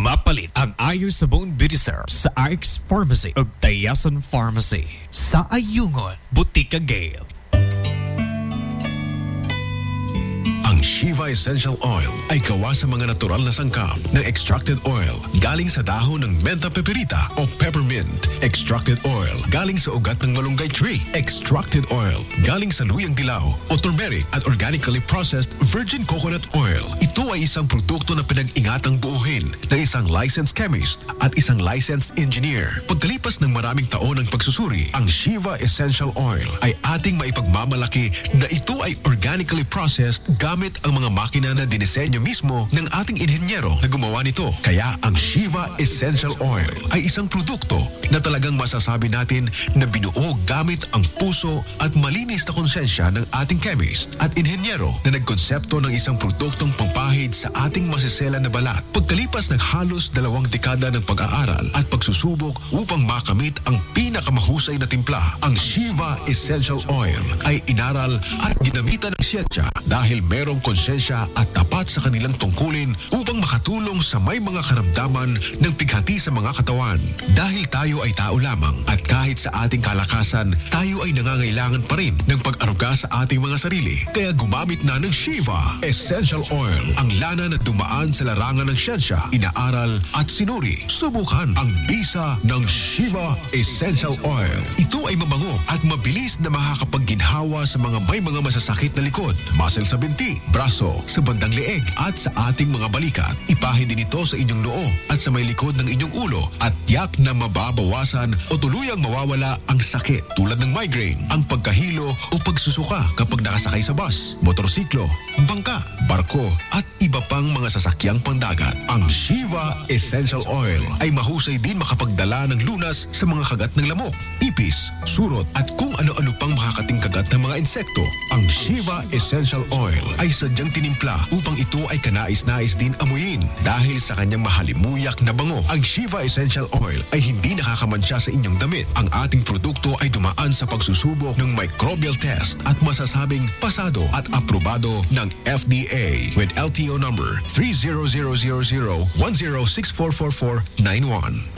Mapalit ang Ayo Sabon Beauty Syrup sa RX Pharmacy ug Tayasan Pharmacy. Sa Ayungon, Butika Gale. Ang Shiva Essential Oil ay gawa sa mga natural na sangkap ng extracted oil galing sa dahon ng menta peperita o peppermint. Extracted oil galing sa ugat ng malunggay tree. Extracted oil galing sa luyang dilaw o turmeric at organically processed virgin coconut oil. Ito ay isang produkto na pinag-ingatang buuhin ng isang licensed chemist at isang licensed engineer. Pagkalipas ng maraming taon ng pagsusuri, ang Shiva Essential Oil ay ating maipagmamalaki na ito ay organically processed gamit ang mga makina na dinisenyo mismo ng ating inhenyero na gumawa nito. Kaya ang Shiva Essential Oil ay isang produkto na talagang masasabi natin na binuo gamit ang puso at malinis na konsensya ng ating chemist at inhenyero na nagkonsepto ng isang produktong pampahid sa ating masisela na balat. Pagkalipas ng halos 2 dekada ng pag-aaral at pagsusubok upang makamit ang pinakamahusay na timpla, ang Shiva Essential Oil ay inaral at ginamitan ng siyensya dahil merong konsensya at tapat sa kanilang tungkulin upang makatulong sa may mga karamdaman ng pighati sa mga katawan. Dahil tayo ay tao lamang at kahit sa ating kalakasan, tayo ay nangangailangan pa rin ng pag-aruga sa ating mga sarili. Kaya gumamit na ng Shiva Essential Oil, ang lana na dumaan sa larangan ng siyensya, inaaral at sinuri. Subukan ang bisa ng Shiva Essential Oil. Ito ay mabango at mabilis na makakapagginhawa sa mga may mga masasakit na likod, muscle sa binti, braso, sa bandang leeg at sa ating mga balikat. Ipahid din ito sa inyong noo at sa may likod ng inyong ulo at tiyak na mababawasan o tuluyang mawawala ang sakit tulad ng migraine, ang pagkahilo o pagsusuka kapag nakasakay sa bus, motorsiklo, bangka, barko at iba pang mga sasakyang pandagat. Ang Shiva Essential Oil ay mahusay din makapagdala ng lunas sa mga kagat ng lamok, ipis, surot at kung ano-ano pang makakating kagat ng mga insekto. Ang Shiva Essential Oil ay sadyang tinimpla upang ito ay kanais-nais din amuyin dahil sa kanyang mahalimuyak na bango. Ang Shiva Essential Oil ay hindi nakakamansya sa inyong damit. Ang ating produkto ay dumaan sa pagsusubok ng microbial test at masasabing pasado at aprobado ng FDA with LTO number 3000010644491.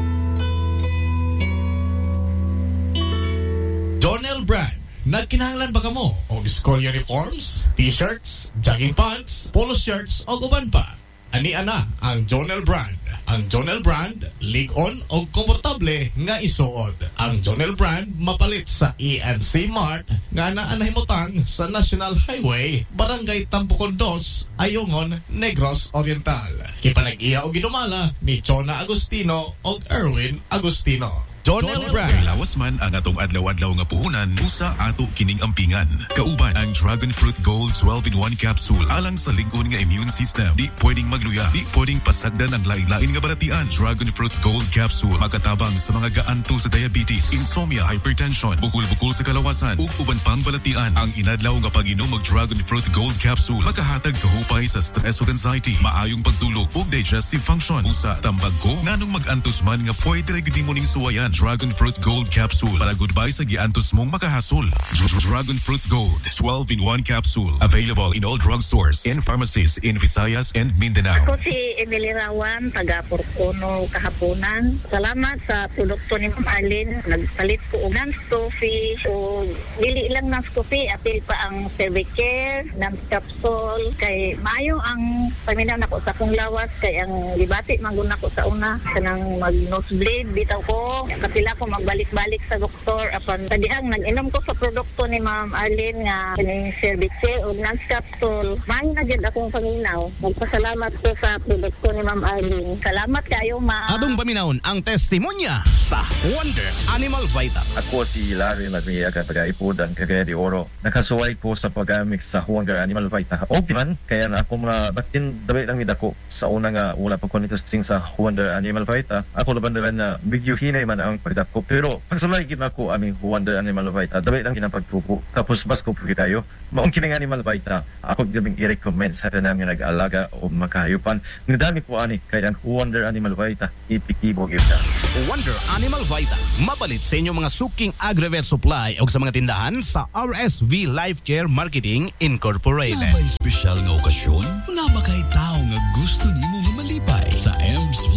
Donel Brand. Nagkinahanglan ba kamo og school uniforms, t-shirts, jogging pants, polo shirts o uban pa? Ani ana ang Donel Brand. Ang Donel Brand, lig-on o komportable nga isuod. Ang Donel Brand mapalit sa ENC Mart nga naanahimutang sa National Highway, Barangay Tampukon 2, Ayungon, Negros Oriental. Kipanag-iya o ginumala ni Chona Agustino o Erwin Agustino. Donel Brand. Lawas man ang atong adlaw-adlaw nga puhunan, usa ato kining ampingan. Kauban ang Dragon Fruit Gold 12-in-1 capsule alang sa lig-on nga immune system. Di pwedeng magluya, di pwedeng pasagdan ang lain-lain nga baratian. Dragon Fruit Gold capsule makatabang sa mga gaanto sa diabetes, insomnia, hypertension, bukol-bukol sa kalawasan ug uban pang balatian. Ang inadlaw nga pag-inom og Dragon Fruit Gold capsule makahatag kahupay sa stress ug anxiety, maayong pagtulog ug digestive function. Usa tambag ko nganong mag-antos man nga pwede ra gyud mo ning suwayan. Dragon Fruit Gold capsule para goodbye sa giantos mong makahasol. Dragon Fruit Gold 12-in-1 capsule available in all drugstores and pharmacies in Visayas and Mindanao. Ako si Emily Rawan, taga Porcono, Kahaponan. Salamat sa produkto ni Ma'am Arlene. Nagpalit ko og non-coffee o dili lang non-coffee, apil pa ang Cervicare, non-capsule. Kay mayo ang paminaw nako sa akong lawas, kay ang libati maguna ko sa una kanang mag-nosebleed bitaw ko. Kapila ko magbalik-balik sa doktor apan tadihang nag-inom ko sa produkto ni Ma'am Arlene nga kining Cervicare o non-capsule. Mayo na gyud akong paminaw. Magpasalamat ko sa produkto ni Ma'am Arlene. Salamat kayo, Ma'am. Atong paminawon ang testimonya sa Wonder Animal Vita. Ako si Larry Magmiyaga, taga-Ipod ang Cagayan de Oro. Nakasuway ko sa pag-amik sa Wonder Animal Vita. Okay man, kaya na ako mga batin dabi lang ako sa una nga wala pa ko nito string sa Wonder Animal Vita. Ako laban na video hinay man ang pagdap ko. Pero pagsalay gina ko aming Wonder Animal Vita, dabi lang ginapagtupo. Tapos bas ko po tayo. Maong kining Animal Vita, ako gabing i-recommend sa tanang nga nag-alaga o makahayupan. Ngadami po ani, kaya ang Wonder Animal Vita, ipikibog yun na. Wonder Animal Vita, mapalit sa inyong mga suking Agrivet Supply o sa mga tindahan sa RSV Life Care Marketing Incorporated. Nabay espesyal nga okasyon, nabakay tao nga gusto nimo nga malipay sa MC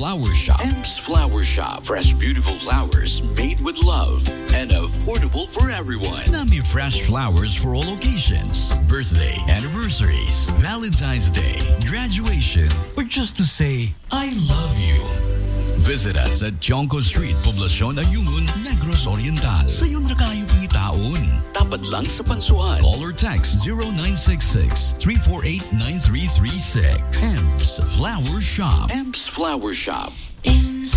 Flower Shop. Emps Flower Shop. Fresh, beautiful flowers made with love and affordable for everyone. Nami fresh flowers for all occasions. Birthday, anniversaries, Valentine's Day, graduation, or just to say, I love you. Visit us at Chonco Street, Poblacion Ayungun, Negros Oriental. Sa iyong rakayo pangitaon. Tapat lang sa Pansuan. Call or text 0966-348-9336. Emps Flower Shop. Emps Flower Shop.